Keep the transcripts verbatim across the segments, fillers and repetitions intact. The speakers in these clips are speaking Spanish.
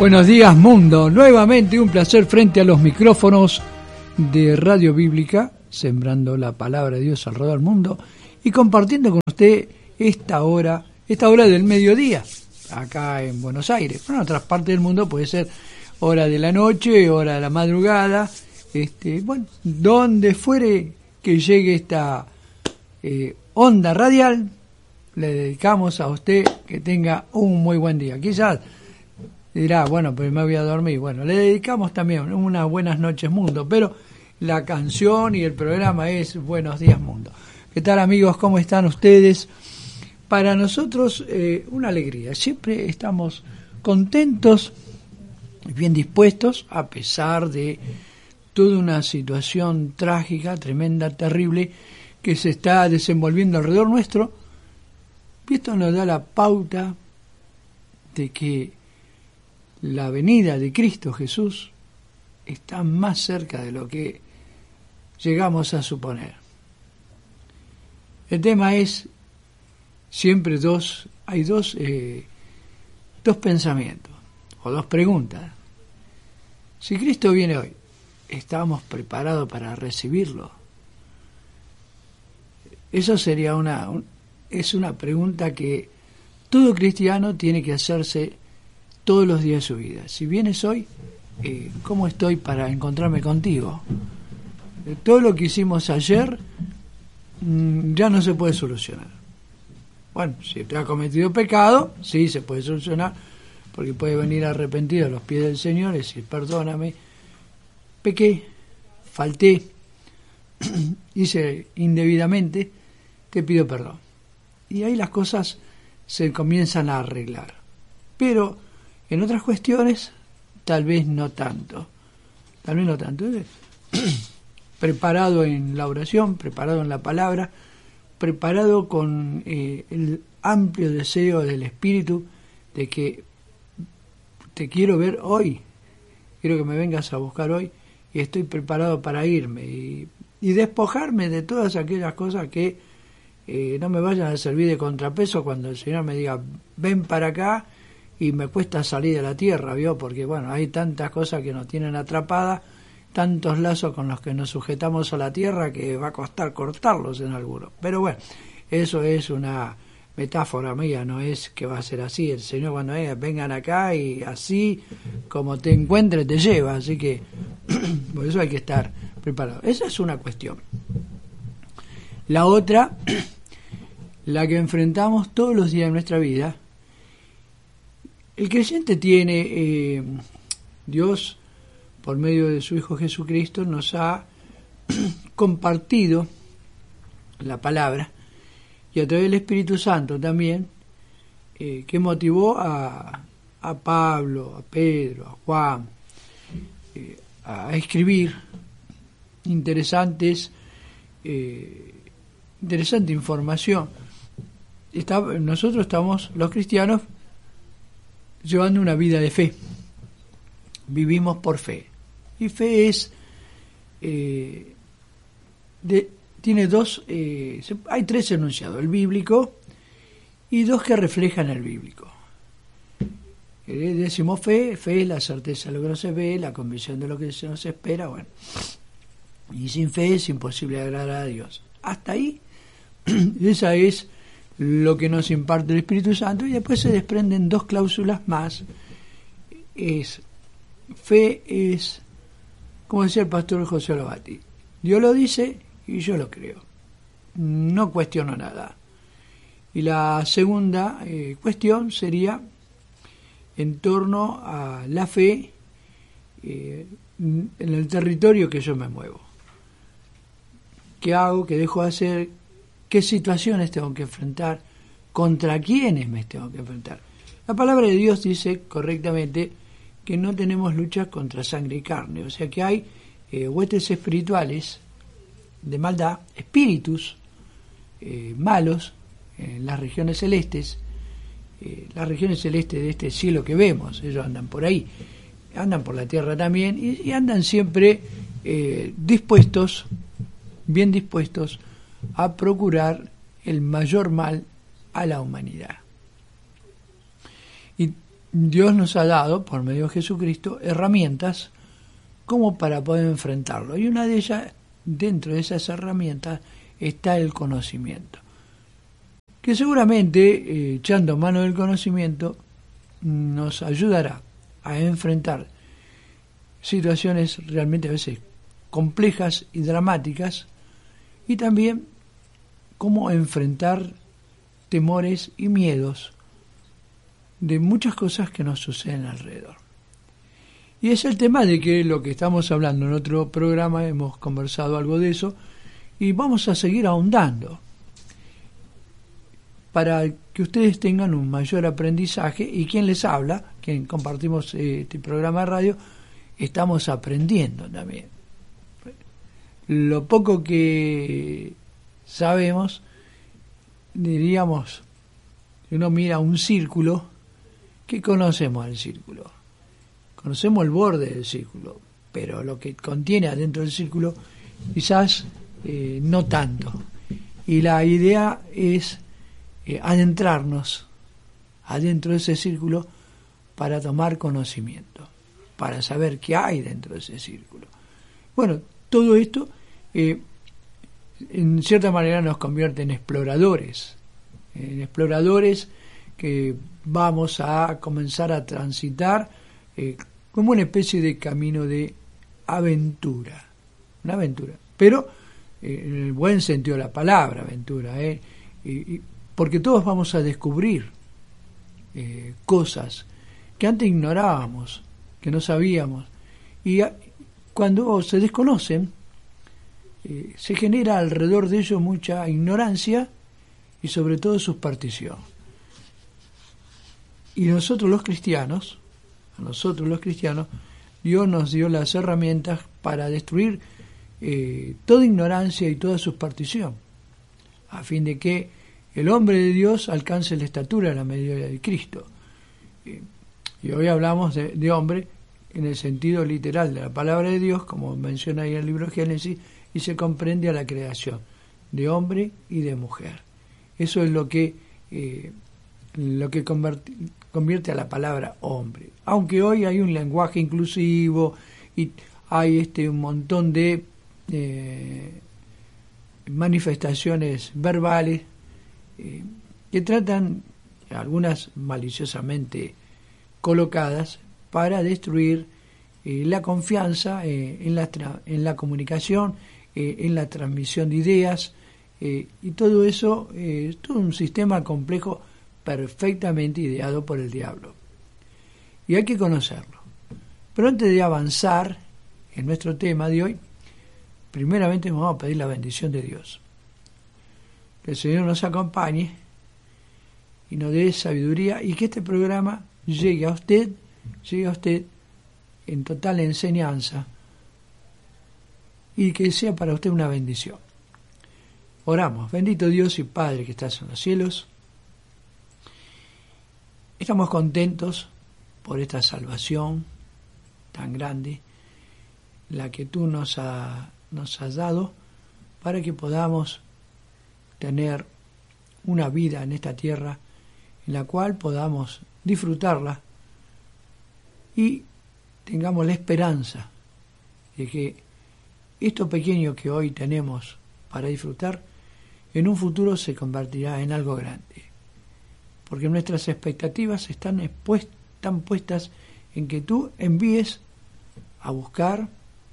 Buenos días, mundo. Nuevamente un placer frente a los micrófonos de Radio Bíblica, sembrando la palabra de Dios alrededor del mundo y compartiendo con usted esta hora, esta hora del mediodía, acá en Buenos Aires. Bueno, en otras partes del mundo puede ser hora de la noche, hora de la madrugada, este, bueno, donde fuere que llegue esta eh, onda radial, le dedicamos a usted que tenga un muy buen día. Quizás dirá, bueno, pues me voy a dormir. Bueno, le dedicamos también unas buenas noches, mundo, pero la canción y el programa es Buenos días, mundo. ¿Qué tal, amigos? ¿Cómo están ustedes? Para nosotros, eh, una alegría. Siempre estamos contentos y bien dispuestos, a pesar de toda una situación trágica, tremenda, terrible, que se está desenvolviendo alrededor nuestro. Y esto nos da la pauta de que la venida de Cristo Jesús está más cerca de lo que llegamos a suponer. El tema es siempre dos, hay dos, eh, dos pensamientos o dos preguntas. Si Cristo viene hoy, ¿estamos preparados para recibirlo? Eso sería una, un, es una pregunta que todo cristiano tiene que hacerse todos los días de su vida. Si vienes hoy, eh, ¿cómo estoy para encontrarme contigo? Eh, todo lo que hicimos ayer mmm, ya no se puede solucionar. Bueno, si te ha cometido pecado, sí se puede solucionar, porque puede venir arrepentido a los pies del Señor y decir, perdóname, pequé, falté, hice indebidamente, te pido perdón. Y ahí las cosas se comienzan a arreglar. Pero en otras cuestiones, tal vez no tanto. Tal vez no tanto. Preparado en la oración, preparado en la palabra, preparado con eh, el amplio deseo del Espíritu de que te quiero ver hoy, quiero que me vengas a buscar hoy y estoy preparado para irme y, y despojarme de todas aquellas cosas que eh, no me vayan a servir de contrapeso cuando el Señor me diga, ven para acá, y me cuesta salir de la tierra, ¿vio? Porque, bueno, hay tantas cosas que nos tienen atrapadas, tantos lazos con los que nos sujetamos a la tierra que va a costar cortarlos en algunos. Pero bueno, eso es una metáfora mía, no es que va a ser así. El Señor cuando diga, vengan acá y así como te encuentre te lleva, así que por eso hay que estar preparado. Esa es una cuestión. La otra, la que enfrentamos todos los días de nuestra vida. El creyente tiene, eh, Dios, por medio de su Hijo Jesucristo, nos ha compartido la palabra, y a través del Espíritu Santo también, eh, que motivó a, a Pablo, a Pedro, a Juan, eh, a escribir interesantes, eh, interesante información. Está, nosotros estamos, los cristianos, llevando una vida de fe. Vivimos por fe. Y fe es, eh, de, tiene dos, eh, hay tres enunciados, el bíblico y dos que reflejan el bíblico. Eh, decimos fe, fe es la certeza de lo que no se ve, la convicción de lo que se nos espera, bueno. Y sin fe es imposible agradar a Dios. Hasta ahí, esa es lo que nos imparte el Espíritu Santo, y después se desprenden dos cláusulas más. Es fe es, como decía el pastor José Lobati, Dios lo dice y yo lo creo, no cuestiono nada. Y la segunda eh, cuestión sería en torno a la fe eh, en el territorio que yo me muevo. ¿Qué hago? ¿Qué dejo de hacer? ¿Qué situaciones tengo que enfrentar? ¿Contra quiénes me tengo que enfrentar? La palabra de Dios dice correctamente que no tenemos lucha contra sangre y carne, o sea que hay eh, huestes espirituales de maldad, espíritus eh, malos en las regiones celestes, eh, las regiones celestes de este cielo que vemos, ellos andan por ahí, andan por la tierra también y, y andan siempre eh, dispuestos, bien dispuestos a procurar el mayor mal a la humanidad. Y Dios nos ha dado, por medio de Jesucristo, herramientas como para poder enfrentarlo. Y una de ellas, dentro de esas herramientas, está el conocimiento. Que seguramente, eh, echando mano del conocimiento, nos ayudará a enfrentar situaciones realmente a veces complejas y dramáticas, y también cómo enfrentar temores y miedos de muchas cosas que nos suceden alrededor. Y es el tema de que lo que estamos hablando en otro programa, hemos conversado algo de eso, y vamos a seguir ahondando para que ustedes tengan un mayor aprendizaje, y quien les habla, quien compartimos este programa de radio, estamos aprendiendo también. Lo poco que sabemos, diríamos, si uno mira un círculo, ¿qué conocemos del círculo? Conocemos el borde del círculo, pero lo que contiene adentro del círculo quizás eh, no tanto. Y la idea es eh, adentrarnos adentro de ese círculo para tomar conocimiento, para saber qué hay dentro de ese círculo. Bueno, todo esto eh, en cierta manera nos convierte en exploradores, en exploradores que vamos a comenzar a transitar eh, como una especie de camino de aventura, una aventura, pero eh, en el buen sentido de la palabra aventura, eh, y, y porque todos vamos a descubrir eh, cosas que antes ignorábamos, que no sabíamos, y a, cuando se desconocen, eh, se genera alrededor de ellos mucha ignorancia y sobre todo superstición. Y nosotros los cristianos, a nosotros los cristianos, Dios nos dio las herramientas para destruir eh, toda ignorancia y toda superstición, a fin de que el hombre de Dios alcance la estatura de la medida de Cristo. Eh, y hoy hablamos de, de hombre en el sentido literal de la palabra de Dios, como menciona ahí en el libro de Génesis, y se comprende a la creación de hombre y de mujer. Eso es lo que eh, lo que convierte, convierte a la palabra hombre. Aunque hoy hay un lenguaje inclusivo y hay este un montón de eh, manifestaciones verbales eh, que tratan, algunas maliciosamente colocadas, para destruir eh, la confianza eh, en, la tra- en la comunicación, eh, en la transmisión de ideas, eh, y todo eso eh, es todo un sistema complejo perfectamente ideado por el diablo. Y hay que conocerlo. Pero antes de avanzar en nuestro tema de hoy, primeramente vamos a pedir la bendición de Dios. Que el Señor nos acompañe y nos dé sabiduría, y que este programa llegue a usted, llegue a usted en total enseñanza, y que sea para usted una bendición. Oramos. Bendito Dios y Padre que estás en los cielos, estamos contentos por esta salvación tan grande, la que tú nos, ha, nos has dado, para que podamos tener una vida en esta tierra en la cual podamos disfrutarla y tengamos la esperanza de que esto pequeño que hoy tenemos para disfrutar en un futuro se convertirá en algo grande, porque nuestras expectativas están, expuest- están puestas en que tú envíes a buscar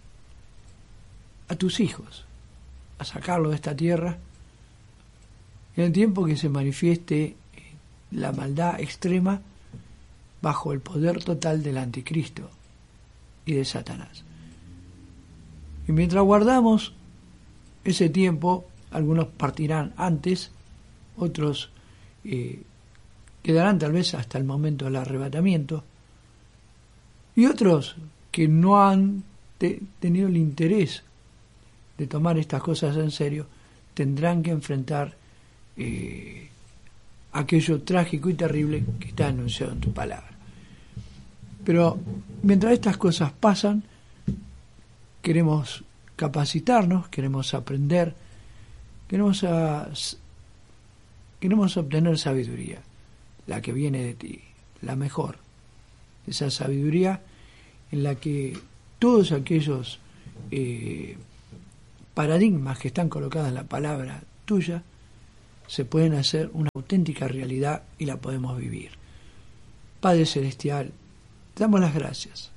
a tus hijos, a sacarlos de esta tierra, en el tiempo que se manifieste la maldad extrema bajo el poder total del anticristo y de Satanás. Y mientras guardamos ese tiempo, algunos partirán antes, otros eh, quedarán tal vez hasta el momento del arrebatamiento, y otros que no han te- tenido el interés de tomar estas cosas en serio, tendrán que enfrentar eh, aquello trágico y terrible que está anunciado en tu palabra. Pero mientras estas cosas pasan, queremos capacitarnos, queremos aprender, queremos, a, queremos obtener sabiduría, la que viene de ti, la mejor, esa sabiduría en la que todos aquellos eh, paradigmas que están colocados en la palabra tuya se pueden hacer una auténtica realidad y la podemos vivir. Padre Celestial, te damos las gracias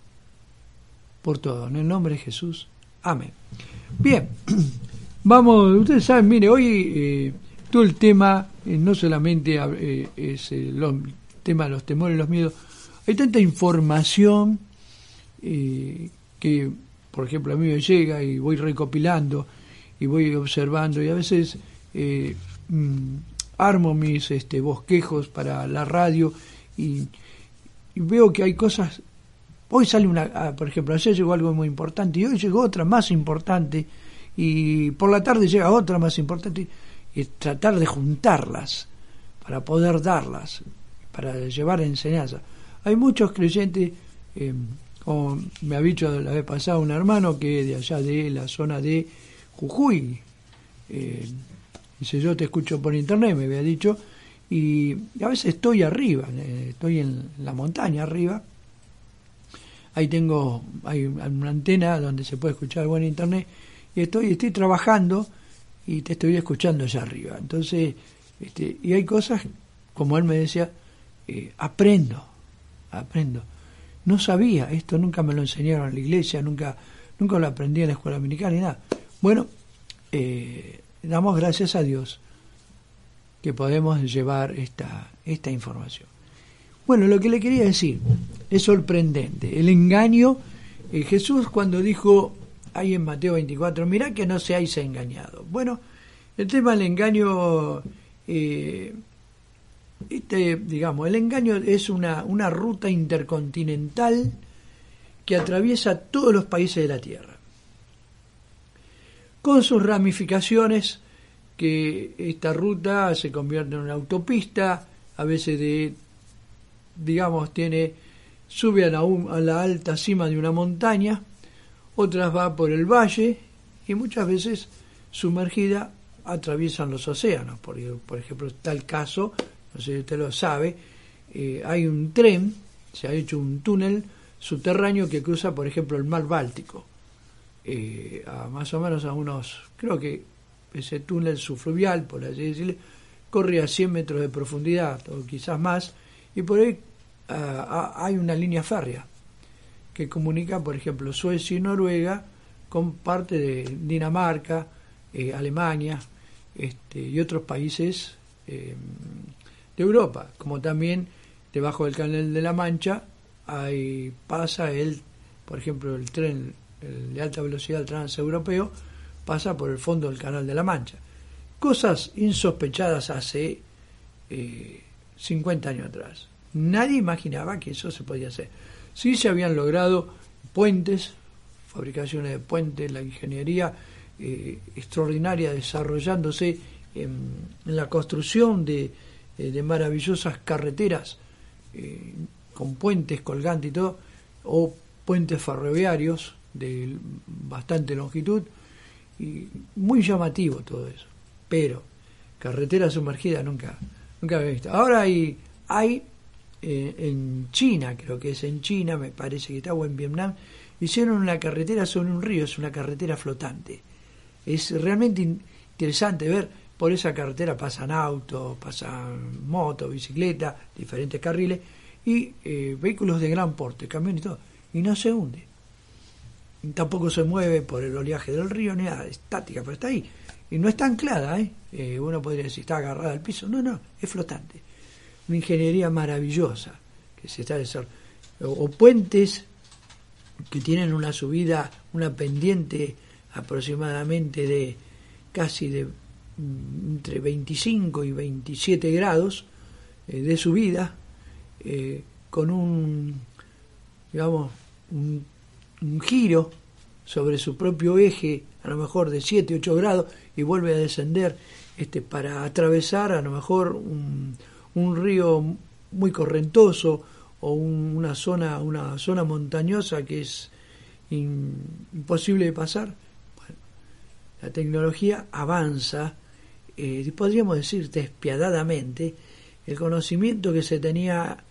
por todo, en el nombre de Jesús, amén. Bien, vamos, ustedes saben, mire, hoy eh, todo el tema, eh, no solamente eh, es eh, los tema de los temores y los miedos, hay tanta información eh, que, por ejemplo, a mí me llega y voy recopilando y voy observando y a veces eh, mm, armo mis este, bosquejos para la radio y, y veo que hay cosas. Hoy sale una, ah, por ejemplo, ayer llegó algo muy importante y hoy llegó otra más importante y por la tarde llega otra más importante y tratar de juntarlas para poder darlas, para llevar enseñanza. Hay muchos creyentes, eh, como me ha dicho la vez pasada un hermano que es de allá de la zona de Jujuy, eh, dice, yo te escucho por internet, me había dicho, y a veces estoy arriba, eh, estoy en la montaña arriba. Ahí tengo, hay una antena donde se puede escuchar buen internet y estoy, estoy trabajando y te estoy escuchando allá arriba. Entonces, este, y hay cosas, como él me decía, eh, aprendo, aprendo. No sabía, esto nunca me lo enseñaron en la iglesia, nunca, nunca lo aprendí en la escuela dominical ni nada. Bueno, eh, damos gracias a Dios que podemos llevar esta, esta información. Bueno, lo que le quería decir es sorprendente. El engaño, eh, Jesús cuando dijo, ahí en Mateo veinticuatro, mirá que no seáis engañados. Bueno, el tema del engaño, eh, este, digamos, el engaño es una, una ruta intercontinental que atraviesa todos los países de la Tierra, con sus ramificaciones, que esta ruta se convierte en una autopista, a veces de digamos, tiene sube a la, a la alta cima de una montaña, otras va por el valle y muchas veces sumergida atraviesan los océanos. Por, por ejemplo, está el caso, no sé si usted lo sabe, eh, hay un tren, se ha hecho un túnel subterráneo que cruza, por ejemplo, el mar Báltico, eh, a más o menos a unos, creo que ese túnel subfluvial, por así decirlo, corre a cien metros de profundidad o quizás más. Y por ahí uh, hay una línea férrea que comunica, por ejemplo, Suecia y Noruega con parte de Dinamarca, eh, Alemania este, y otros países eh, de Europa, como también debajo del Canal de la Mancha hay, pasa el, por ejemplo, el tren el de alta velocidad transeuropeo pasa por el fondo del Canal de la Mancha. Cosas insospechadas hace eh, cincuenta años atrás. Nadie imaginaba que eso se podía hacer. Sí se habían logrado puentes, fabricaciones de puentes, la ingeniería eh, extraordinaria desarrollándose en, en la construcción de, eh, de maravillosas carreteras eh, con puentes colgantes y todo, o puentes ferroviarios de bastante longitud, y muy llamativo todo eso. Pero carretera sumergida nunca nunca había visto. Ahora hay hay eh, en China, creo que es en China, me parece que está, o en Vietnam, hicieron una carretera sobre un río, es una carretera flotante. Es realmente interesante ver, por esa carretera pasan autos, pasan motos, bicicletas, diferentes carriles y eh, vehículos de gran porte, camiones y todo, y no se hunde. Y tampoco se mueve por el oleaje del río, ni nada, estática, pero está ahí. Y no está anclada, ¿eh? Eh, uno podría decir, está agarrada al piso. No, no, es flotante. Una ingeniería maravillosa que se está desarrollando. O, o puentes que tienen una subida, una pendiente aproximadamente de casi de entre veinticinco y veintisiete grados eh, de subida, eh, con un, digamos, un, un giro sobre su propio eje, a lo mejor de siete, ocho grados, y vuelve a descender este para atravesar a lo mejor un, un río muy correntoso o un, una zona una zona montañosa que es in, imposible de pasar. Bueno, la tecnología avanza, eh, podríamos decir despiadadamente. El conocimiento que se tenía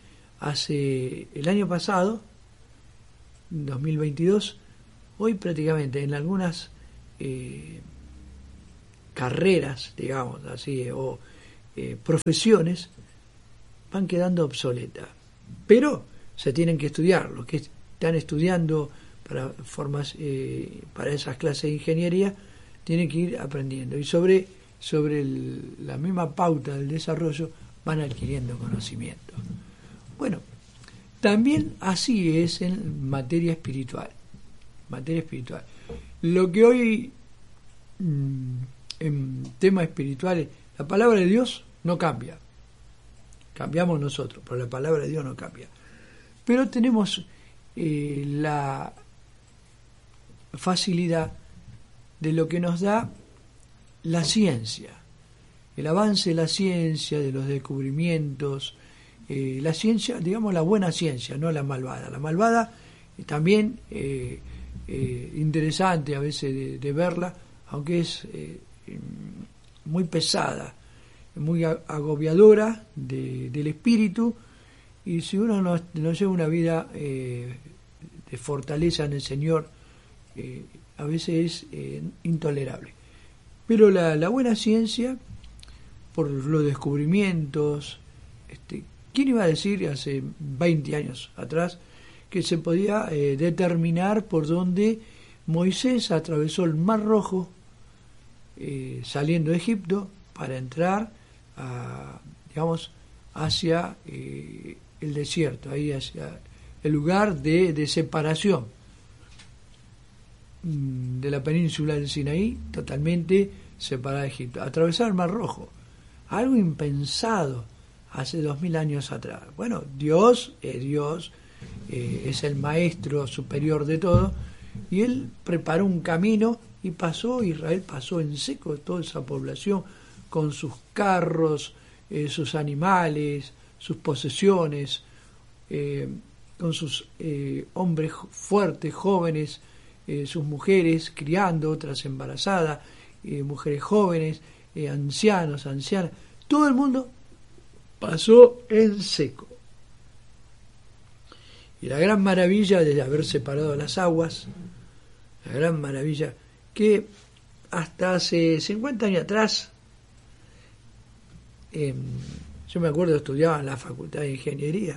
hace el año pasado, dos mil veintidós, hoy prácticamente en algunas eh, carreras, digamos así, o eh, profesiones, van quedando obsoletas. Pero se tienen que estudiar. Los que están estudiando para formas, eh, para esas clases de ingeniería, tienen que ir aprendiendo. Y sobre, sobre el, la misma pauta del desarrollo van adquiriendo conocimiento. Bueno, también así es en materia espiritual. Materia espiritual. Lo que hoy mmm, en temas espirituales, la palabra de Dios no cambia. Cambiamos nosotros, pero la palabra de Dios no cambia. Pero tenemos eh, la facilidad de lo que nos da la ciencia, el avance de la ciencia, de los descubrimientos, eh, la ciencia, digamos la buena ciencia, no la malvada. La malvada eh, también eh, eh, interesante a veces de, de verla, aunque es eh, muy pesada, muy agobiadora de, del espíritu, y si uno no, no lleva una vida eh, de fortaleza en el Señor, eh, a veces es eh, intolerable. Pero la, la buena ciencia, por los descubrimientos, este, ¿quién iba a decir hace veinte años atrás que se podía eh, determinar por dónde Moisés atravesó el Mar Rojo eh, saliendo de Egipto para entrar a, digamos, hacia eh, el desierto, ahí hacia el lugar de, de separación de la península del Sinaí, totalmente separada de Egipto, atravesar el Mar Rojo, algo impensado hace dos mil años atrás. Bueno, Dios es Dios, eh, es el maestro superior de todo, y él preparó un camino y pasó, Israel pasó en seco toda esa población con sus carros, eh, sus animales, sus posesiones, eh, con sus eh, hombres fuertes, jóvenes, eh, sus mujeres criando, otras embarazadas, eh, mujeres jóvenes, eh, ancianos, ancianas, todo el mundo pasó en seco. Y la gran maravilla de haber separado las aguas, la gran maravilla que hasta hace cincuenta años atrás, eh, yo me acuerdo estudiaba en la Facultad de Ingeniería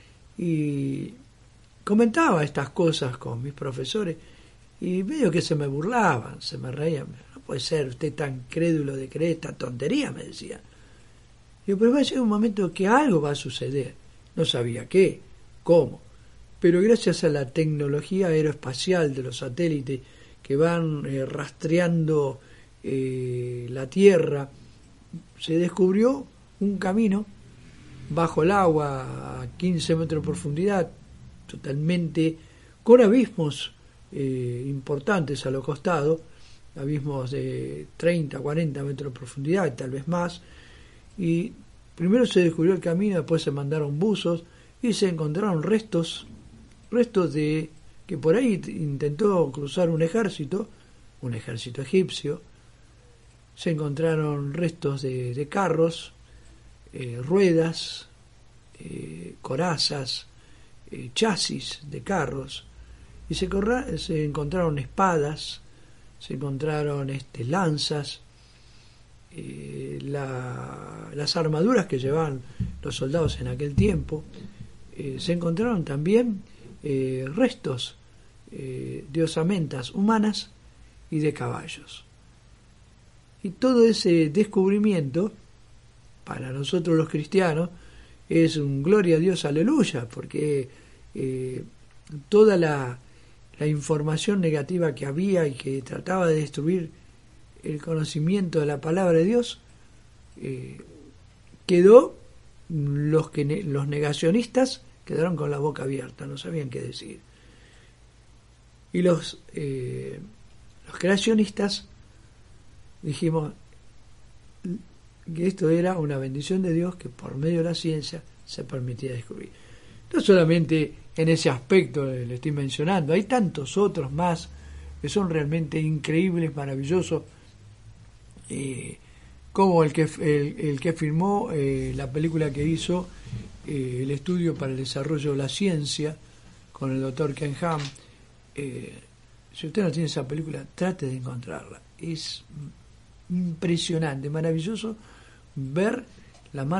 y comentaba estas cosas con mis profesores y medio que se me burlaban, se me reían. No puede ser usted tan crédulo de creer esta tontería, me decían. Yo, pero va a llegar un momento que algo va a suceder. No sabía qué, cómo, pero gracias a la tecnología aeroespacial de los satélites que van eh, rastreando eh, la Tierra, se descubrió un camino bajo el agua a quince metros de profundidad, totalmente con abismos eh, importantes a los costados, abismos de treinta, cuarenta metros de profundidad, tal vez más, y primero se descubrió el camino, después se mandaron buzos y se encontraron restos, restos de que por ahí intentó cruzar un ejército, un ejército egipcio. Se encontraron restos de, de carros, eh, ruedas, eh, corazas, eh, chasis de carros, y se, corra, se encontraron espadas, se encontraron este, lanzas, eh, la, las armaduras que llevaban los soldados en aquel tiempo. Eh, se encontraron también eh, restos eh, de osamentas humanas y de caballos. Y todo ese descubrimiento, para nosotros los cristianos, es un gloria a Dios, aleluya, porque eh, toda la, la información negativa que había y que trataba de destruir el conocimiento de la palabra de Dios, eh, quedó, los, que, los negacionistas quedaron con la boca abierta, no sabían qué decir. Y los, eh, los creacionistas dijimos que esto era una bendición de Dios que por medio de la ciencia se permitía descubrir. No solamente en ese aspecto le estoy mencionando, hay tantos otros más que son realmente increíbles, maravillosos, eh, como el que el, el que firmó eh, la película que hizo eh, el estudio para el desarrollo de la ciencia con el doctor Ken Ham. Eh, si usted no tiene esa película, trate de encontrarla. Es impresionante, maravilloso ver la mano